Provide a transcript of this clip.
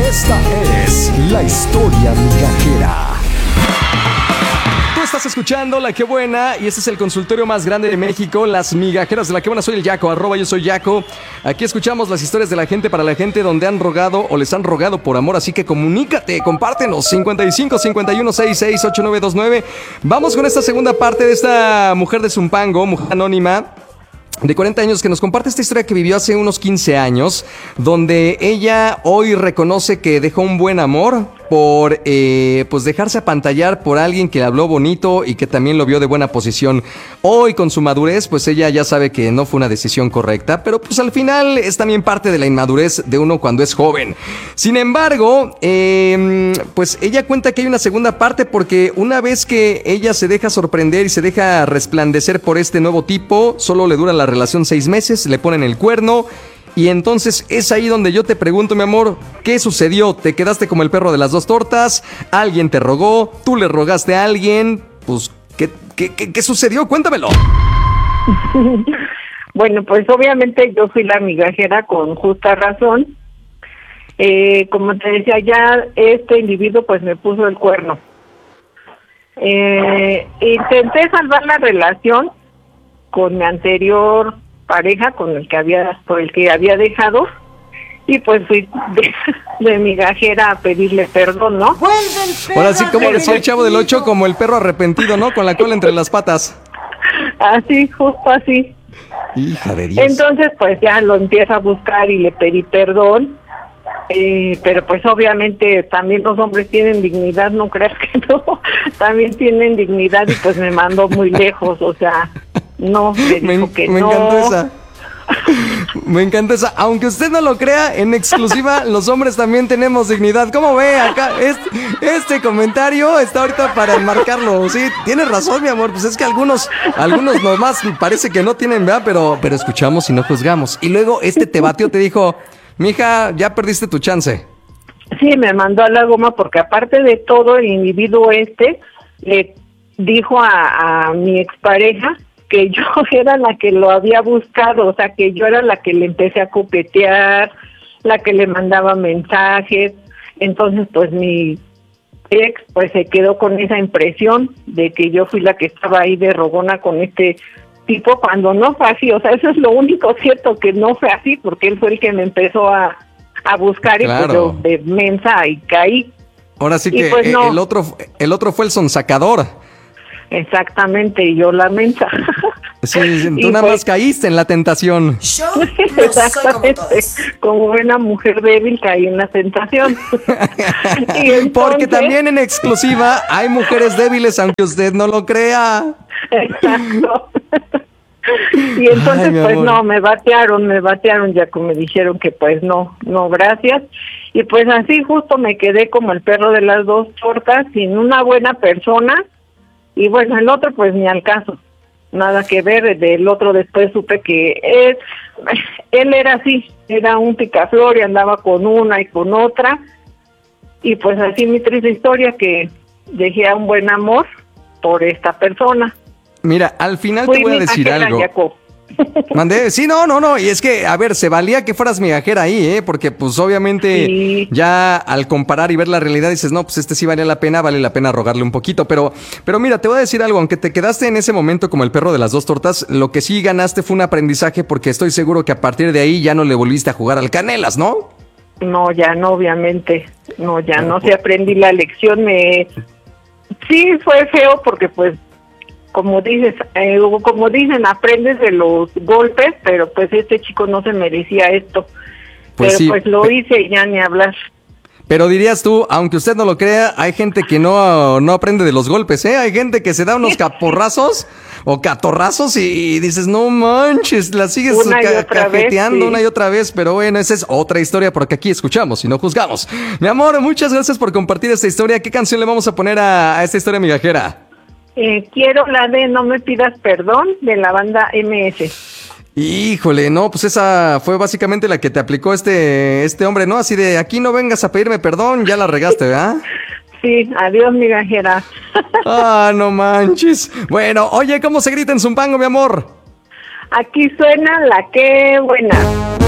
Esta es la historia migajera. Tú estás escuchando La Que Buena y este es el consultorio más grande de México, Las Migajeras de La Que Buena. Soy el Yaco, @yo soy Yaco. Aquí escuchamos las historias de la gente para la gente, donde han rogado o les han rogado por amor. Así que comunícate, compártenos. 55 51 66 8929. Vamos con esta segunda parte de esta mujer de Zumpango, mujer anónima de 40 años, que nos comparte esta historia que vivió hace unos 15 años, donde ella hoy reconoce que dejó un buen amor por pues dejarse apantallar por alguien que le habló bonito y que también lo vio de buena posición. Hoy, con su madurez, pues ella ya sabe que no fue una decisión correcta, pero pues al final es también parte de la inmadurez de uno cuando es joven. Sin embargo, pues ella cuenta que hay una segunda parte, porque una vez que ella se deja sorprender y se deja resplandecer por este nuevo tipo, solo le dura la relación 6 meses, le ponen el cuerno. Y entonces es ahí donde yo te pregunto, mi amor, ¿qué sucedió? ¿Te quedaste como el perro de las dos tortas? ¿Alguien te rogó? ¿Tú le rogaste a alguien? Pues, ¿qué sucedió? Cuéntamelo. Bueno, pues obviamente yo fui la migajera con justa razón. Como te decía, ya este individuo pues me puso el cuerno. Intenté salvar la relación con mi anterior pareja, por el que había dejado, y pues fui de migajera a pedirle perdón, ¿no? Ahora sí, como decía el Chavo del 8, como el perro arrepentido, ¿no? Con la cola entre las patas. Así, justo así. Hija de Dios. Entonces pues ya lo empiezo a buscar y le pedí perdón, pero pues obviamente también los hombres tienen dignidad, no creas que no, también tienen dignidad, y pues me mandó muy lejos, o sea, no, le dijo que no. Me encantó esa. Me encanta esa. Aunque usted no lo crea, en exclusiva, los hombres también tenemos dignidad. ¿Cómo ve acá? Este comentario está ahorita para enmarcarlo. Sí, tienes razón, mi amor. Pues es que algunos nomás parece que no tienen, ¿verdad? Pero escuchamos y no juzgamos. Y luego te batió, te dijo: mija, ya perdiste tu chance. Sí, me mandó a la goma, porque aparte de todo, el individuo le dijo a mi expareja que yo era la que lo había buscado, o sea, que yo era la que le empecé a coquetear, la que le mandaba mensajes. Entonces, pues mi ex pues se quedó con esa impresión de que yo fui la que estaba ahí de rogona con este tipo, cuando no fue así. O sea, eso es lo único cierto, que no fue así, porque él fue el que me empezó a buscar. Claro. Y pues yo de mensa y caí. Ahora sí que pues no. el otro fue el sonsacador. Exactamente, y yo la mensa. Sí, tú nada más caíste en la tentación. Exactamente, como buena mujer débil caí en la tentación. Y entonces, porque también en exclusiva hay mujeres débiles, aunque usted no lo crea. Exacto. Y entonces pues no, me batearon, ya como me dijeron que pues no, gracias. Y pues así justo me quedé como el perro de las dos tortas, sin una buena persona. Y bueno, el otro pues ni al caso, nada que ver. Del otro después supe que él era así, era un picaflor y andaba con una y con otra. Y pues así mi triste historia, que dejé a un buen amor por esta persona. Mira, al final te voy a decir algo. Jacob. ¿Mandé? Sí, no, y es que, a ver, se valía que fueras migajera ahí, porque pues obviamente sí. Ya al comparar y ver la realidad dices, no, pues sí vale la pena rogarle un poquito, pero mira, te voy a decir algo, aunque te quedaste en ese momento como el perro de las dos tortas, lo que sí ganaste fue un aprendizaje, porque estoy seguro que a partir de ahí ya no le volviste a jugar al canelas, ¿no? No, ya no, obviamente, no, sí aprendí la lección. Sí fue feo, porque pues como dicen, aprendes de los golpes, pero pues este chico no se merecía esto. Pues pero sí, pues lo hice y ya ni hablar. Pero dirías tú, aunque usted no lo crea, hay gente que no aprende de los golpes, ¿eh? Hay gente que se da unos caporrazos o catorrazos y dices, no manches, la sigues cajeteando una y otra vez. Pero bueno, esa es otra historia, porque aquí escuchamos y no juzgamos. Mi amor, muchas gracias por compartir esta historia. ¿Qué canción le vamos a poner a esta historia migajera? Quiero la de No me pidas perdón, de la banda MS. Híjole, no, pues esa fue básicamente la que te aplicó este hombre, ¿no? Así de, aquí no vengas a pedirme perdón, ya la regaste, ¿verdad? Sí, adiós, migajera. Ah, no manches. Bueno, oye, ¿cómo se grita en Zumpango, mi amor? Aquí suena La Que Buena.